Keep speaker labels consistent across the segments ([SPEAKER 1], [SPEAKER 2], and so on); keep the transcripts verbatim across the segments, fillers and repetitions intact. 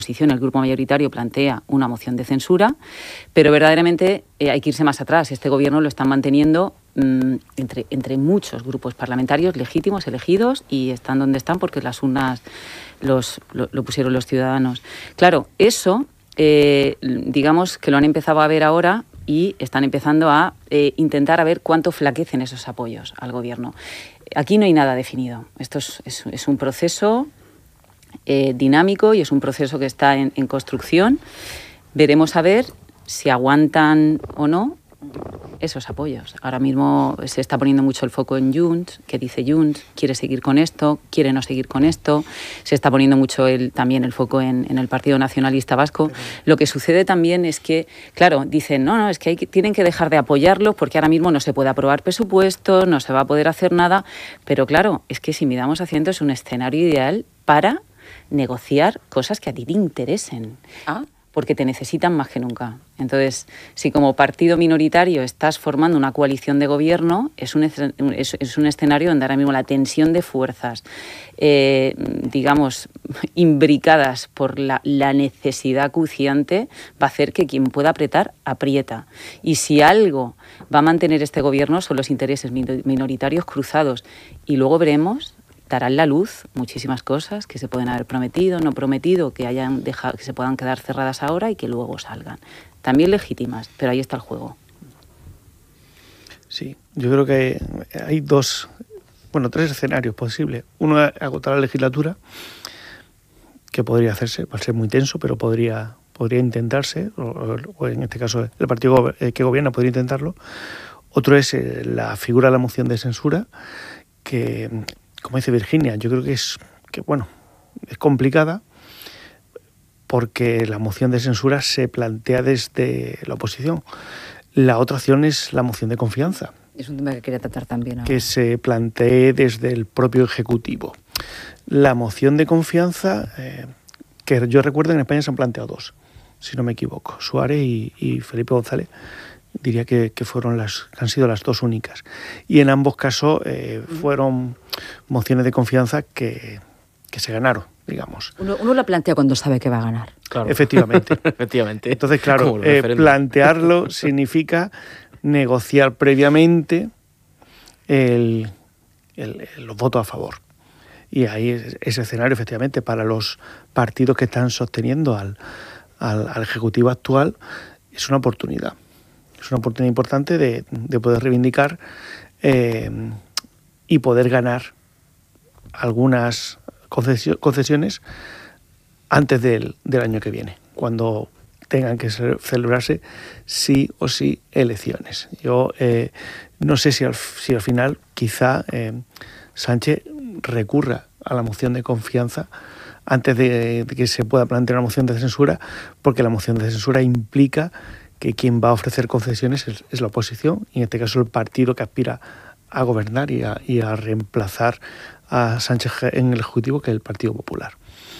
[SPEAKER 1] oposición, el grupo mayoritario, plantea una moción de censura, pero verdaderamente eh, hay que irse más atrás. Este gobierno lo están manteniendo mmm, entre, entre muchos grupos parlamentarios legítimos, elegidos, y están donde están porque las urnas los, lo, lo pusieron los ciudadanos. Claro, eso, eh, digamos que lo han empezado a ver ahora y están empezando a eh, intentar a ver cuánto flaquecen esos apoyos al gobierno. Aquí no hay nada definido. Esto es, es, es un proceso Eh, dinámico y es un proceso que está en, en construcción. Veremos a ver si aguantan o no esos apoyos. Ahora mismo se está poniendo mucho el foco en Junts, que dice Junts, quiere seguir con esto, quiere no seguir con esto. Se está poniendo mucho el, también el foco en, en el Partido Nacionalista Vasco. Lo que sucede también es que, claro, dicen, no, no, es que, hay que tienen que dejar de apoyarlo porque ahora mismo no se puede aprobar presupuestos, no se va a poder hacer nada. Pero claro, es que si miramos hacia adentro es un escenario ideal para negociar cosas que a ti te interesen, ¿ah? Porque te necesitan más que nunca. Entonces, si como partido minoritario estás formando una coalición de gobierno, es un, es, es un escenario donde ahora mismo la tensión de fuerzas, eh, digamos, imbricadas por la, la necesidad acuciante, va a hacer que quien pueda apretar, aprieta. Y si algo va a mantener este gobierno son los intereses minoritarios cruzados. Y luego veremos, darán la luz muchísimas cosas que se pueden haber prometido, no prometido, que hayan dejado, que se puedan quedar cerradas ahora y que luego salgan. También legítimas, pero ahí está el juego.
[SPEAKER 2] Sí, yo creo que hay dos, bueno, tres escenarios posibles. Uno es agotar la legislatura, que podría hacerse, va a ser muy tenso, pero podría, podría intentarse, o, o en este caso el partido que gobierna podría intentarlo. Otro es eh, la figura de la moción de censura, que, como dice Virginia, yo creo que es, que, bueno, es complicada porque la moción de censura se plantea desde la oposición. La otra opción es la moción de confianza.
[SPEAKER 3] Es un tema que quería tratar también ahora.
[SPEAKER 2] Que se plantee desde el propio Ejecutivo. La moción de confianza, eh, que yo recuerdo en España se han planteado dos, si no me equivoco. Suárez y, y Felipe González, diría que, que fueron las, han sido las dos únicas. Y en ambos casos eh, fueron mociones de confianza que, que se ganaron, digamos.
[SPEAKER 3] Uno, uno la plantea cuando sabe que va a ganar.
[SPEAKER 2] Claro. Efectivamente.
[SPEAKER 4] Efectivamente.
[SPEAKER 2] Entonces, claro, eh, plantearlo significa negociar previamente el, el, el, los votos a favor. Y ahí ese escenario, efectivamente, para los partidos que están sosteniendo al, al, al Ejecutivo actual, es una oportunidad. Es una oportunidad importante de, de poder reivindicar eh, y poder ganar algunas concesiones antes del, del año que viene, cuando tengan que celebrarse sí o sí elecciones. Yo eh, no sé si al, si al final quizá eh, Sánchez recurra a la moción de confianza antes de, de que se pueda plantear una moción de censura, porque la moción de censura implica que quien va a ofrecer concesiones es, es la oposición, y en este caso el partido que aspira a gobernar y a, y a reemplazar a Sánchez en el Ejecutivo, que es el Partido Popular.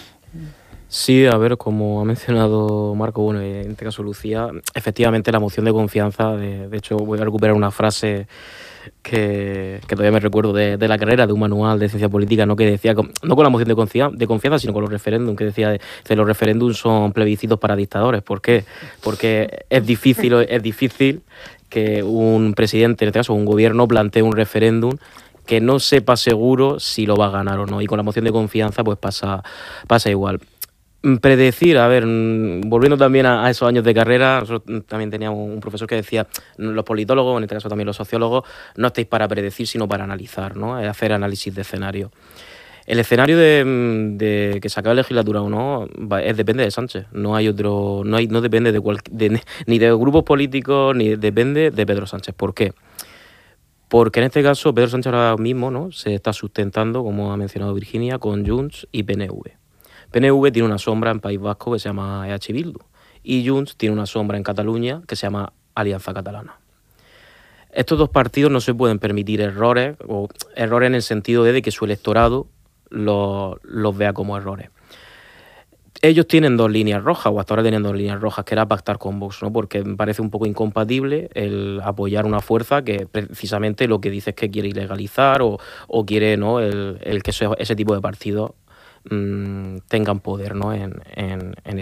[SPEAKER 4] Sí, a ver, como ha mencionado Marco, bueno, en este caso Lucía, efectivamente la moción de confianza, de, de hecho voy a recuperar una frase que, que todavía me recuerdo de, de la carrera, de un manual de ciencia política, no que decía, no con la moción de confianza, de confianza sino con los referéndums, que decía que los referéndums son plebiscitos para dictadores. ¿Por qué? Porque es difícil, es difícil que un presidente, en este caso un gobierno, plantee un referéndum que no sepa seguro si lo va a ganar o no, y con la moción de confianza pues pasa, pasa igual. Predecir, a ver, volviendo también a, a esos años de carrera, nosotros también teníamos un profesor que decía, los politólogos, en este caso también los sociólogos, no estáis para predecir, sino para analizar, ¿no? Hacer análisis de escenario. El escenario de, de que se acabe la legislatura o no, es, depende de Sánchez. No hay otro, no hay, no depende de, cual, de ni de grupos políticos, ni depende de Pedro Sánchez. ¿Por qué? Porque en este caso Pedro Sánchez ahora mismo, ¿no?, se está sustentando, como ha mencionado Virginia, con Junts y P N V. P N V tiene una sombra en País Vasco que se llama E H Bildu, y Junts tiene una sombra en Cataluña que se llama Alianza Catalana. Estos dos partidos no se pueden permitir errores, o errores en el sentido de que su electorado los, los vea como errores. Ellos tienen dos líneas rojas, o hasta ahora tienen dos líneas rojas, que era pactar con Vox, ¿no? Porque me parece un poco incompatible el apoyar una fuerza que precisamente lo que dice es que quiere ilegalizar o, o quiere, ¿no?, el, el que ese, ese tipo de partidos mmm, tengan poder, ¿no? en, en, en